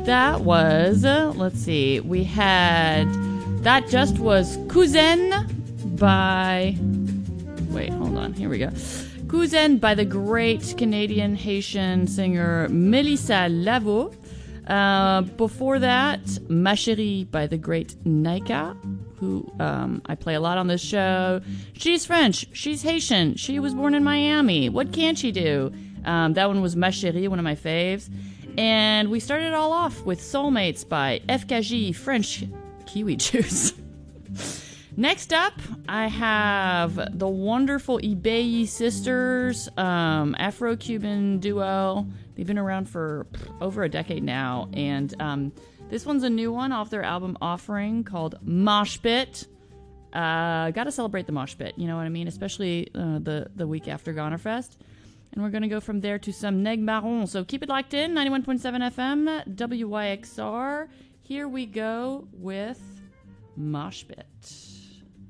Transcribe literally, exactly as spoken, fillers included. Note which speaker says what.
Speaker 1: that was, uh, let's see, we had, that just was Cousin by, wait, hold on, here we go. Cousin by the great Canadian Haitian singer Melissa Lavo. Uh, before that, Ma Chérie by the great Naika, who um, I play a lot on this show. She's French. She's Haitian. She was born in Miami. What can she do? Um, that one was Ma Chérie, one of my faves. And we started it all off with Soulmates by F K J, French Kiwi Juice. Next up, I have the wonderful Ibeyi Sisters, um, Afro-Cuban duo. They've been around for over a decade now, and um, this one's a new one off their album Offering called Mosh Pit. Uh, gotta celebrate the Mosh Pit, you know what I mean? Especially uh, the, the week after Goner Fest. And we're gonna go from there to some Neg Marron. So keep it locked in, ninety-one point seven F M, W Y X R. Here we go with Mosh Pit.